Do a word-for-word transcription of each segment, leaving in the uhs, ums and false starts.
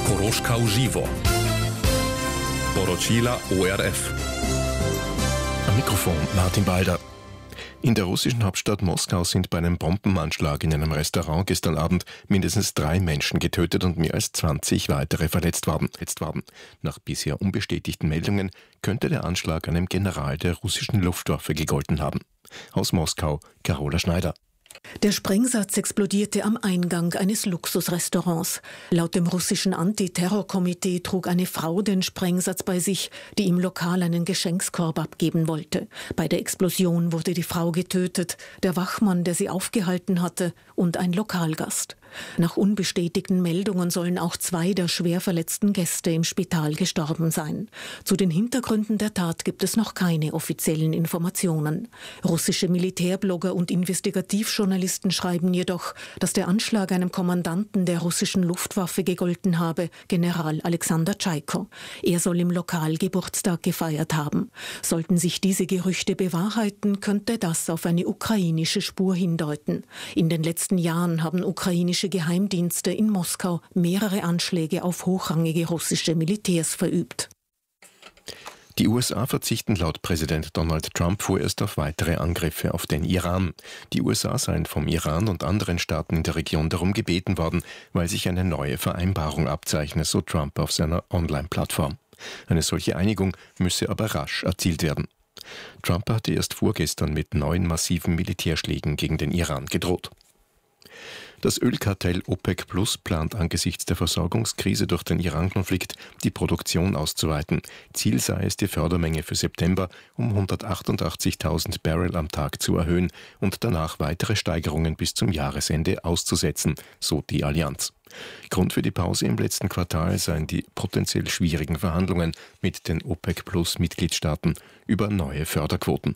Koroška uživo. Poročila O R F. Am Mikrofon Martin Balder. In der russischen Hauptstadt Moskau sind bei einem Bombenanschlag in einem Restaurant gestern Abend mindestens drei Menschen getötet und mehr als zwanzig weitere verletzt worden. Nach bisher unbestätigten Meldungen könnte der Anschlag einem General der russischen Luftwaffe gegolten haben. Aus Moskau, Carola Schneider. Der Sprengsatz explodierte am Eingang eines Luxusrestaurants. Laut dem russischen Antiterrorkomitee trug eine Frau den Sprengsatz bei sich, die im Lokal einen Geschenkskorb abgeben wollte. Bei der Explosion wurde die Frau getötet, der Wachmann, der sie aufgehalten hatte, und ein Lokalgast. Nach unbestätigten Meldungen sollen auch zwei der schwer verletzten Gäste im Spital gestorben sein. Zu den Hintergründen der Tat gibt es noch keine offiziellen Informationen. Russische Militärblogger und Investigativjournalisten schreiben jedoch, dass der Anschlag einem Kommandanten der russischen Luftwaffe gegolten habe, General Alexander Tschaiko. Er soll im Lokal Geburtstag gefeiert haben. Sollten sich diese Gerüchte bewahrheiten, könnte das auf eine ukrainische Spur hindeuten. In den letzten Jahren haben ukrainische Geheimdienste in Moskau mehrere Anschläge auf hochrangige russische Militärs verübt. Die U S A verzichten laut Präsident Donald Trump vorerst auf weitere Angriffe auf den Iran. Die U S A seien vom Iran und anderen Staaten in der Region darum gebeten worden, weil sich eine neue Vereinbarung abzeichne, so Trump auf seiner Online-Plattform. Eine solche Einigung müsse aber rasch erzielt werden. Trump hatte erst vorgestern mit neuen massiven Militärschlägen gegen den Iran gedroht. Das Ölkartell OPEC Plus plant angesichts der Versorgungskrise durch den Iran-Konflikt die Produktion auszuweiten. Ziel sei es, die Fördermenge für September um hundertachtundachtzigtausend Barrel am Tag zu erhöhen und danach weitere Steigerungen bis zum Jahresende auszusetzen, so die Allianz. Grund für die Pause im letzten Quartal seien die potenziell schwierigen Verhandlungen mit den OPEC Plus Mitgliedstaaten über neue Förderquoten.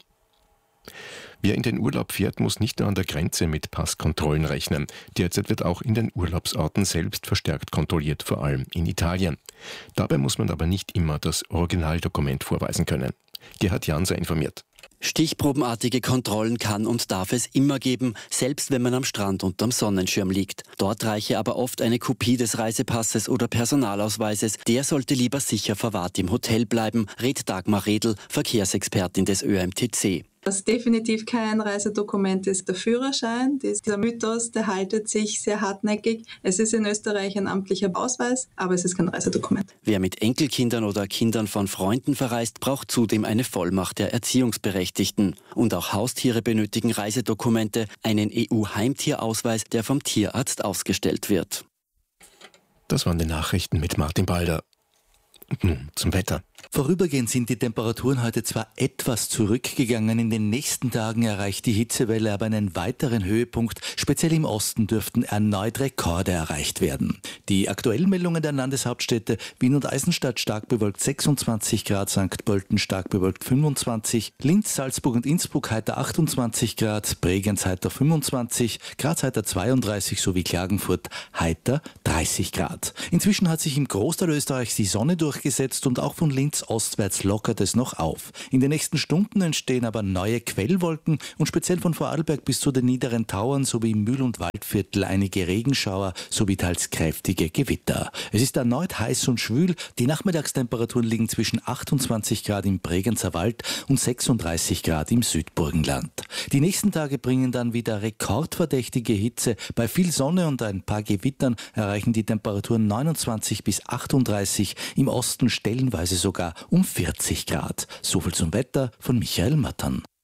Wer in den Urlaub fährt, muss nicht nur an der Grenze mit Passkontrollen rechnen. Derzeit wird auch in den Urlaubsorten selbst verstärkt kontrolliert, vor allem in Italien. Dabei muss man aber nicht immer das Originaldokument vorweisen können. Gerhard Janser informiert. Stichprobenartige Kontrollen kann und darf es immer geben, selbst wenn man am Strand unterm Sonnenschirm liegt. Dort reiche aber oft eine Kopie des Reisepasses oder Personalausweises. Der sollte lieber sicher verwahrt im Hotel bleiben, rät Dagmar Redl, Verkehrsexpertin des Ö M T C. Was definitiv kein Reisedokument ist, der Führerschein. Dieser Mythos, der haltet sich sehr hartnäckig. Es ist in Österreich ein amtlicher Ausweis, aber es ist kein Reisedokument. Wer mit Enkelkindern oder Kindern von Freunden verreist, braucht zudem eine Vollmacht der Erziehungsberechtigten. Und auch Haustiere benötigen Reisedokumente, einen E U-Heimtierausweis, der vom Tierarzt ausgestellt wird. Das waren die Nachrichten mit Martin Balder. Und nun zum Wetter. Vorübergehend sind die Temperaturen heute zwar etwas zurückgegangen, in den nächsten Tagen erreicht die Hitzewelle aber einen weiteren Höhepunkt. Speziell im Osten dürften erneut Rekorde erreicht werden. Die aktuellen Meldungen der Landeshauptstädte Wien und Eisenstadt stark bewölkt sechsundzwanzig Grad, Sankt Pölten stark bewölkt fünfundzwanzig, Linz, Salzburg und Innsbruck heiter achtundzwanzig Grad, Bregenz heiter fünfundzwanzig, Graz heiter zweiunddreißig sowie Klagenfurt heiter dreißig Grad. Inzwischen hat sich im Großteil Österreichs die Sonne durchgesetzt und auch von Linz ostwärts lockert es noch auf. In den nächsten Stunden entstehen aber neue Quellwolken und speziell von Vorarlberg bis zu den niederen Tauern sowie im Mühl- und Waldviertel einige Regenschauer sowie teils kräftige Gewitter. Es ist erneut heiß und schwül. Die Nachmittagstemperaturen liegen zwischen achtundzwanzig Grad im Bregenzer Wald und sechsunddreißig Grad im Südburgenland. Die nächsten Tage bringen dann wieder rekordverdächtige Hitze. Bei viel Sonne und ein paar Gewittern erreichen die Temperaturen neunundzwanzig bis achtunddreißig, im Osten stellenweise sogar um vierzig Grad. So viel zum Wetter von Michael Mattern.